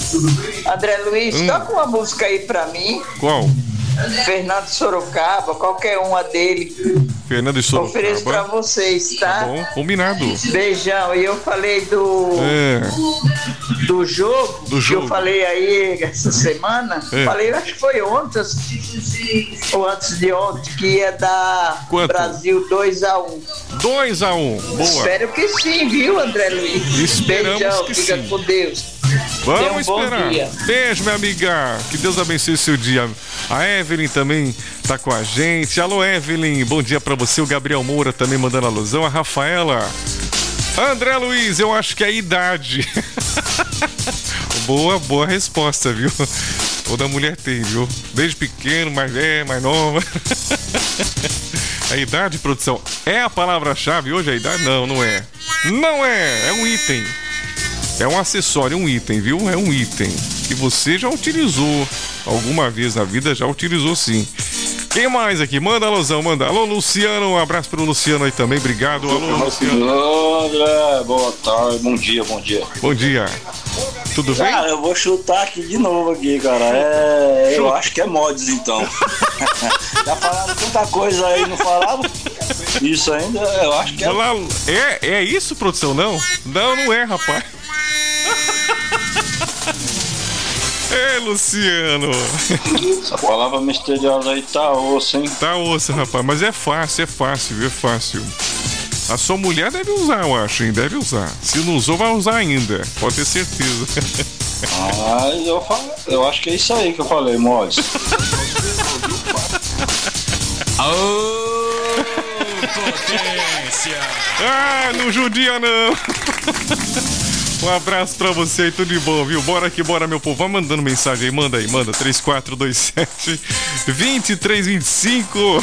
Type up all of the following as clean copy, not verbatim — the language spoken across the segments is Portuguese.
André Luiz, toca uma música aí pra mim. Qual? Fernando Sorocaba, qualquer uma dele. Fernando Sorocaba. Ofereço pra vocês, tá? Tá bom, combinado. Beijão. E eu falei do jogo que eu falei aí essa semana. Falei, acho que foi ontem ou antes de ontem, que ia dar Brasil 2-1. 2-1, boa. Espero que sim, viu, André Luiz? Esperamos beijão, que fica sim. com Deus. Vamos esperar. Bom dia. Beijo, minha amiga. Que Deus abençoe o seu dia. A Evelyn também tá com a gente. Alô, Evelyn. Bom dia pra você. O Gabriel Moura também mandando alusão. A Rafaela. André Luiz, eu acho que é a idade. Boa resposta, viu? Toda mulher tem, viu? Desde pequeno, mais velho, mais nova. A idade, produção, é a palavra-chave hoje? A idade? Não, não é. Não é. É um item. É um acessório, um item, viu? É um item que você já utilizou alguma vez na vida, já utilizou sim. Quem mais aqui? Manda alusão, manda. Alô, Luciano, um abraço pro Luciano aí também, obrigado. Alô, Luciano. André, boa tarde, bom dia. Bom dia. Tudo bem? Cara, eu vou chutar aqui de novo aqui, cara. Eu acho que é mods, então. Já falaram tanta coisa aí, não falaram? Isso ainda, eu acho que é. É isso, produção? Não, não é, rapaz. Ei, Luciano. Essa palavra misteriosa aí tá osso, hein? Tá osso, rapaz, mas é fácil, viu? É fácil. A sua mulher deve usar, eu acho, hein? Deve usar. Se não usou, vai usar ainda. Pode ter certeza. Mas eu acho que é isso aí que eu falei, mods. Potência! Não judia não! Um abraço pra você e tudo de bom, viu? Bora aqui, bora, meu povo. Vai mandando mensagem aí, manda 3427-2325.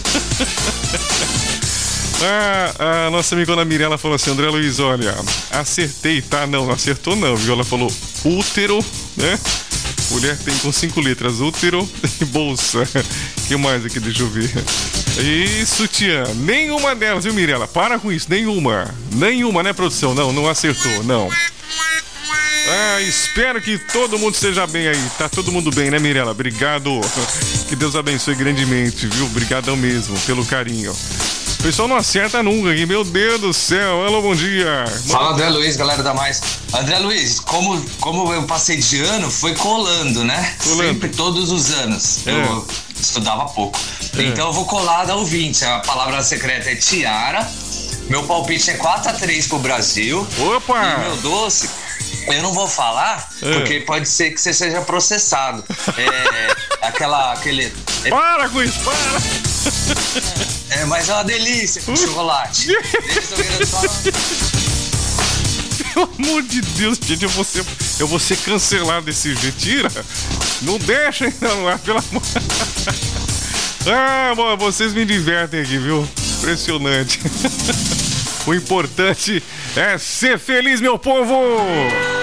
A nossa amigona Mirella falou assim: André Luiz, olha, acertei, tá? Não acertou não, viu? Ela falou útero, né? Mulher tem com 5 letras, útero e bolsa. Que mais aqui, deixa eu ver. E sutiã, nenhuma delas, viu, Mirella? Para com isso, nenhuma, né, produção? Não acertou, não. Espero que todo mundo esteja bem aí. Tá todo mundo bem, né, Mirella? Obrigado. Que Deus abençoe grandemente, viu? Obrigadão mesmo pelo carinho. O pessoal não acerta nunca aqui, meu Deus do céu. Alô, bom dia. Fala, André Luiz, galera da Mais. André Luiz, como eu passei de ano, foi colando, né? Sempre, todos os anos. Eu estudava pouco. Então eu vou colar da ouvinte. A palavra secreta é tiara. Meu palpite é 4-3 pro Brasil. Opa! E meu doce, eu não vou falar, porque pode ser que você seja processado. Para com isso, para! Mas é uma delícia com chocolate. Pelo amor de Deus, gente, eu vou ser cancelado desse jeito. Tira! Não deixa ainda no ar, pelo amor. Bom, vocês me divertem aqui, viu? Impressionante. O importante é ser feliz, meu povo!